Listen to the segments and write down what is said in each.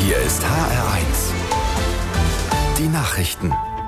Hier ist HR1. Die Nachrichten.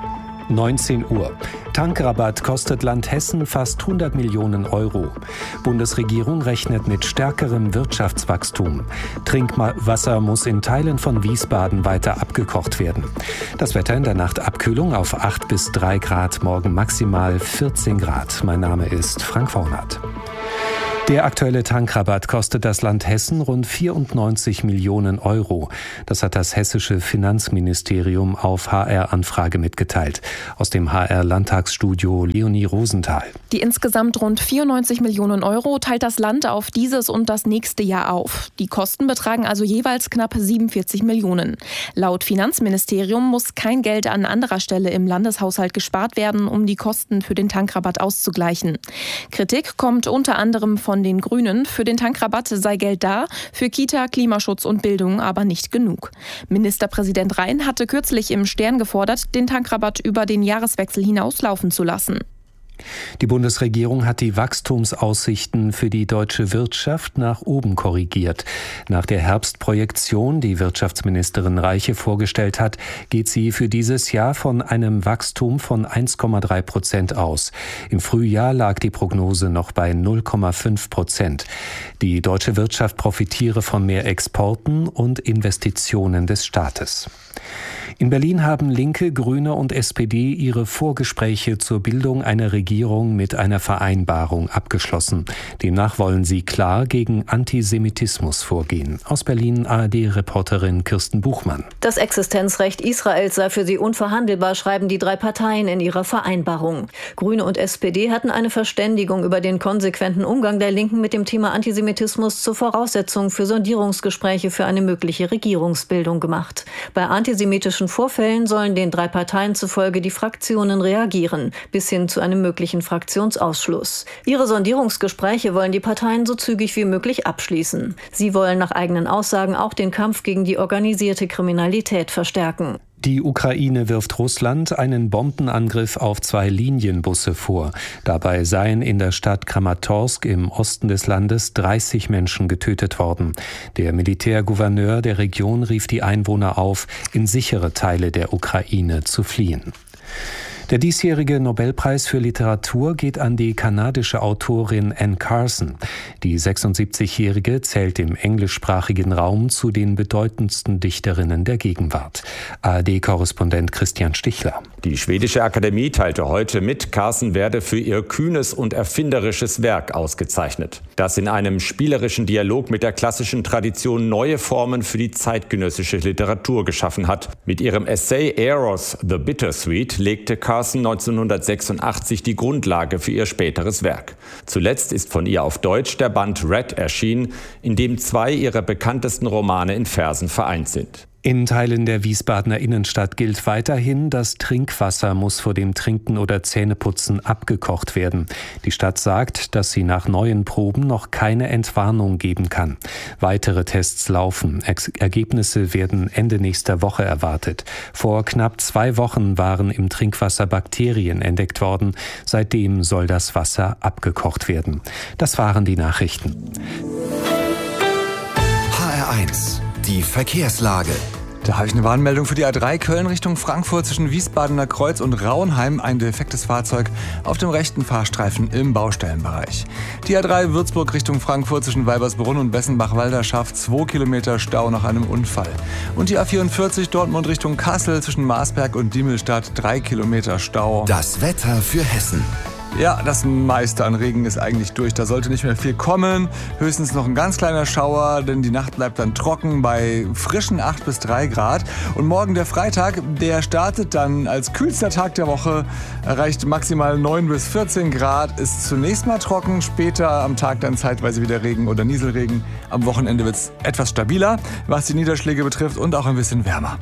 19 Uhr. Tankrabatt kostet Land Hessen fast 100 Millionen Euro. Bundesregierung rechnet mit stärkerem Wirtschaftswachstum. Trinkwasser muss in Teilen von Wiesbaden weiter abgekocht werden. Das Wetter in der Nacht: Abkühlung auf 8 bis 3 Grad, morgen maximal 14 Grad. Mein Name ist Frank Vornat. Der aktuelle Tankrabatt kostet das Land Hessen rund 94 Millionen Euro. Das hat das hessische Finanzministerium auf HR-Anfrage mitgeteilt. Aus dem HR-Landtagsstudio Leonie Rosenthal. Die insgesamt rund 94 Millionen Euro teilt das Land auf dieses und das nächste Jahr auf. Die Kosten betragen also jeweils knapp 47 Millionen. Laut Finanzministerium muss kein Geld an anderer Stelle im Landeshaushalt gespart werden, um die Kosten für den Tankrabatt auszugleichen. Kritik kommt unter anderem von den Grünen. Für den Tankrabatt sei Geld da, für Kita, Klimaschutz und Bildung aber nicht genug. Ministerpräsident Rhein hatte kürzlich im Stern gefordert, den Tankrabatt über den Jahreswechsel hinaus laufen zu lassen. Die Bundesregierung hat die Wachstumsaussichten für die deutsche Wirtschaft nach oben korrigiert. Nach der Herbstprojektion, die Wirtschaftsministerin Reiche vorgestellt hat, geht sie für dieses Jahr von einem Wachstum von 1,3% aus. Im Frühjahr lag die Prognose noch bei 0,5%. Die deutsche Wirtschaft profitiere von mehr Exporten und Investitionen des Staates. In Berlin haben Linke, Grüne und SPD ihre Vorgespräche zur Bildung einer Regierung mit einer Vereinbarung abgeschlossen. Demnach wollen sie klar gegen Antisemitismus vorgehen. Aus Berlin ARD-Reporterin Kirsten Buchmann. Das Existenzrecht Israels sei für sie unverhandelbar, schreiben die 3 Parteien in ihrer Vereinbarung. Grüne und SPD hatten eine Verständigung über den konsequenten Umgang der Linken mit dem Thema Antisemitismus zur Voraussetzung für Sondierungsgespräche für eine mögliche Regierungsbildung gemacht. Bei antisemitischen Vorfällen sollen den 3 Parteien zufolge die Fraktionen reagieren, bis hin zu einem möglichen Fraktionsausschluss. Ihre Sondierungsgespräche wollen die Parteien so zügig wie möglich abschließen. Sie wollen nach eigenen Aussagen auch den Kampf gegen die organisierte Kriminalität verstärken. Die Ukraine wirft Russland einen Bombenangriff auf 2 Linienbusse vor. Dabei seien in der Stadt Kramatorsk im Osten des Landes 30 Menschen getötet worden. Der Militärgouverneur der Region rief die Einwohner auf, in sichere Teile der Ukraine zu fliehen. Der diesjährige Nobelpreis für Literatur geht an die kanadische Autorin Anne Carson. Die 76-Jährige zählt im englischsprachigen Raum zu den bedeutendsten Dichterinnen der Gegenwart. ARD-Korrespondent Christian Stichler. Die schwedische Akademie teilte heute mit, Carson werde für ihr kühnes und erfinderisches Werk ausgezeichnet, das in einem spielerischen Dialog mit der klassischen Tradition neue Formen für die zeitgenössische Literatur geschaffen hat. Mit ihrem Essay Eros the Bittersweet legte Carson 1986 die Grundlage für ihr späteres Werk. Zuletzt ist von ihr auf Deutsch der Band Red erschienen, in dem 2 ihrer bekanntesten Romane in Versen vereint sind. In Teilen der Wiesbadener Innenstadt gilt weiterhin, das Trinkwasser muss vor dem Trinken oder Zähneputzen abgekocht werden. Die Stadt sagt, dass sie nach neuen Proben noch keine Entwarnung geben kann. Weitere Tests laufen. Ergebnisse werden Ende nächster Woche erwartet. Vor knapp 2 Wochen waren im Trinkwasser Bakterien entdeckt worden. Seitdem soll das Wasser abgekocht werden. Das waren die Nachrichten. HR1, die Verkehrslage. Da habe ich eine Warnmeldung für die A3 Köln Richtung Frankfurt zwischen Wiesbadener Kreuz und Rauenheim. Ein defektes Fahrzeug auf dem rechten Fahrstreifen im Baustellenbereich. Die A3 Würzburg Richtung Frankfurt zwischen Weibersbrunn und Bessenbach-Walderschaft 2 Kilometer Stau nach einem Unfall. Und die A44 Dortmund Richtung Kassel zwischen Marsberg und Diemelstadt 3 Kilometer Stau. Das Wetter für Hessen. Ja, das meiste an Regen ist eigentlich durch. Da sollte nicht mehr viel kommen. Höchstens noch ein ganz kleiner Schauer, denn die Nacht bleibt dann trocken bei frischen 8 bis 3 Grad. Und morgen der Freitag, der startet dann als kühlster Tag der Woche, erreicht maximal 9 bis 14 Grad, ist zunächst mal trocken, später am Tag dann zeitweise wieder Regen oder Nieselregen. Am Wochenende wird es etwas stabiler, was die Niederschläge betrifft, und auch ein bisschen wärmer.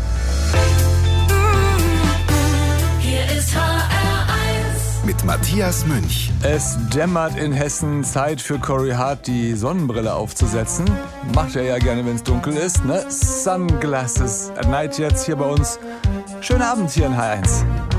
Mit Matthias Münch. Es dämmert in Hessen, Zeit für Corey Hart, die Sonnenbrille aufzusetzen. Macht er ja gerne, wenn es dunkel ist, ne? Sunglasses at night jetzt hier bei uns. Schönen Abend hier in H1.